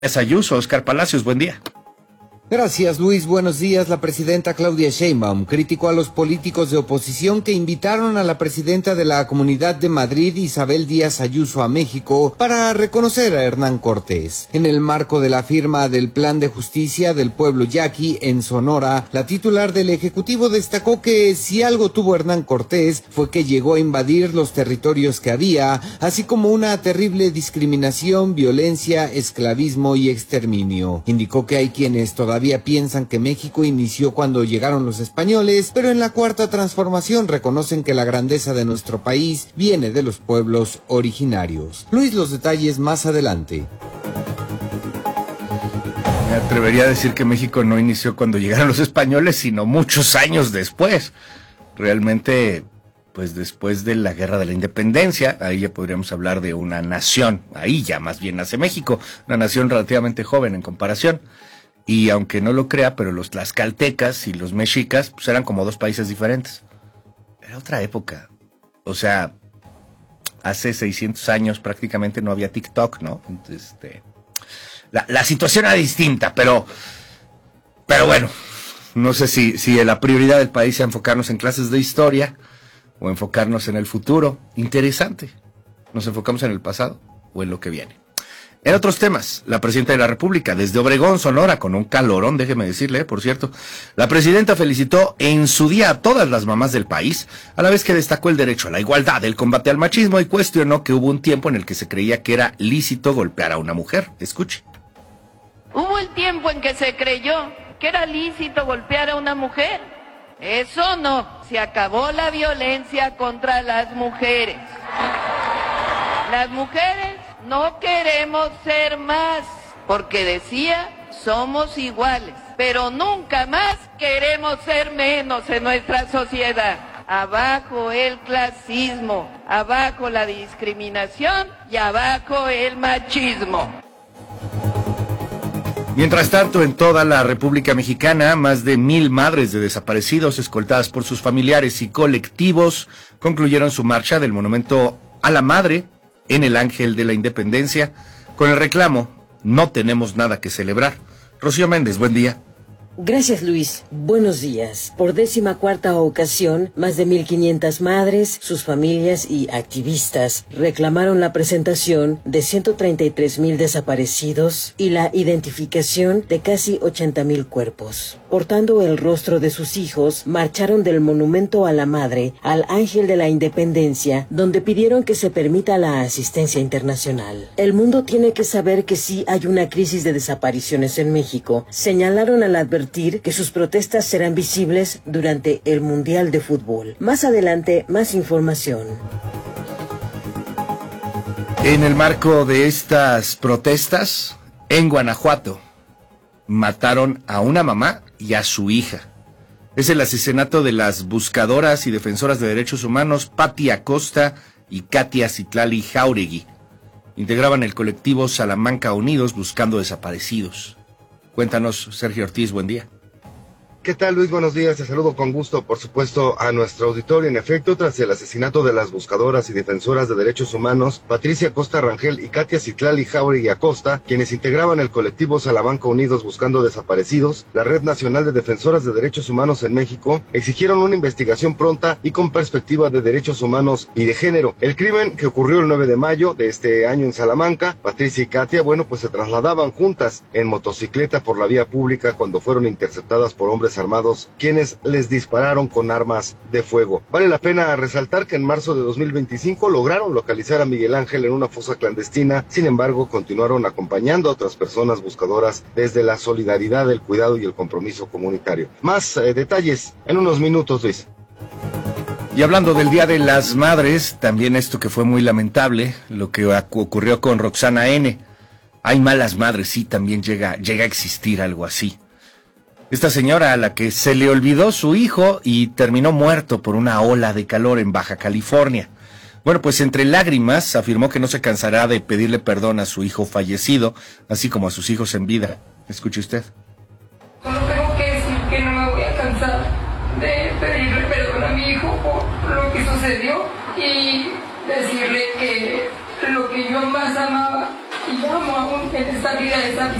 Ayuso, Oscar Palacios, buen día. Gracias, Luis. Buenos días. La presidenta Claudia Sheinbaum criticó a los políticos de oposición que invitaron a la presidenta de la Comunidad de Madrid, Isabel Díaz Ayuso, a México para reconocer a Hernán Cortés. En el marco de la firma del Plan de Justicia del Pueblo Yaqui en Sonora, la titular del Ejecutivo destacó que si algo tuvo Hernán Cortés fue que llegó a invadir los territorios que había, así como una terrible discriminación, violencia, esclavismo y exterminio. Indicó que hay quienes todavía piensan que México inició cuando llegaron los españoles, pero en la Cuarta Transformación reconocen que la grandeza de nuestro país viene de los pueblos originarios. Luis, los detalles más adelante. Me atrevería a decir que México no inició cuando llegaron los españoles, sino muchos años después. Realmente, pues después de la Guerra de la Independencia, ahí ya podríamos hablar de una nación. Ahí ya más bien nace México, una nación relativamente joven en comparación. Y aunque no lo crea, pero los tlaxcaltecas y los mexicas pues eran como dos países diferentes. Era otra época. O sea, hace 600 años prácticamente no había TikTok, ¿no? Entonces, la situación era distinta, pero bueno, no sé si la prioridad del país sea enfocarnos en clases de historia o enfocarnos en el futuro. Interesante. ¿Nos enfocamos en el pasado o en lo que viene? En otros temas, la presidenta de la República, desde Obregón, Sonora, con un calorón, déjeme decirle, por cierto, la presidenta felicitó en su día a todas las mamás del país, a la vez que destacó el derecho a la igualdad, el combate al machismo y cuestionó que hubo un tiempo en el que se creía que era lícito golpear a una mujer. Escuche. Hubo el tiempo en que se creyó que era lícito golpear a una mujer. Eso no, se acabó la violencia contra las mujeres. Las mujeres no queremos ser más, porque decía, somos iguales, pero nunca más queremos ser menos en nuestra sociedad. Abajo el clasismo, abajo la discriminación y abajo el machismo. Mientras tanto, en toda la República Mexicana, más de 1,000 madres de desaparecidos, escoltadas por sus familiares y colectivos, concluyeron su marcha del Monumento a la Madre en el Ángel de la Independencia, con el reclamo, no tenemos nada que celebrar. Rocío Méndez, buen día. Gracias, Luis. Buenos días. Por 14ª ocasión, más de 1,500 madres, sus familias y activistas reclamaron la presentación de 133,000 desaparecidos y la identificación de casi 80,000 cuerpos. Portando el rostro de sus hijos, marcharon del Monumento a la Madre al Ángel de la Independencia, donde pidieron que se permita la asistencia internacional. El mundo tiene que saber que sí hay una crisis de desapariciones en México. Señalaron al advertir que sus protestas serán visibles durante el Mundial de Fútbol. Más adelante, más información. En el marco de estas protestas, en Guanajuato, mataron a una mamá y a su hija. Es el asesinato de las buscadoras y defensoras de derechos humanos Patti Acosta y Katia Citlali Jáuregui. Integraban el colectivo Salamanca Unidos buscando desaparecidos. Cuéntanos, Sergio Ortiz, buen día. ¿Qué tal, Luis? Buenos días. Te saludo con gusto, por supuesto, a nuestro auditorio. En efecto, tras el asesinato de las buscadoras y defensoras de derechos humanos, Patricia Acosta Rangel y Katia Citlali Jáuregui Acosta, quienes integraban el colectivo Salamanca Unidos buscando desaparecidos, la Red Nacional de Defensoras de Derechos Humanos en México, exigieron una investigación pronta y con perspectiva de derechos humanos y de género. El crimen que ocurrió el 9 de mayo de este año en Salamanca, Patricia y Katia, se trasladaban juntas en motocicleta por la vía pública cuando fueron interceptadas por hombres armados, quienes les dispararon con armas de fuego. Vale la pena resaltar que en marzo de 2025 lograron localizar a Miguel Ángel en una fosa clandestina, sin embargo continuaron acompañando a otras personas buscadoras desde la solidaridad, el cuidado y el compromiso comunitario. Más detalles en unos minutos, Luis. Y hablando del Día de las Madres, también esto que fue muy lamentable, lo que ocurrió con Roxana N. Hay malas madres, sí, también llega a existir algo así. Esta señora a la que se le olvidó su hijo y terminó muerto por una ola de calor en Baja California. Bueno, pues entre lágrimas afirmó que no se cansará de pedirle perdón a su hijo fallecido, así como a sus hijos en vida. Escuche usted. Solo tengo que decir que no me voy a cansar de pedirle perdón a mi hijo por lo que sucedió y decirle que lo que yo más amaba y amo aún en esta vida, esa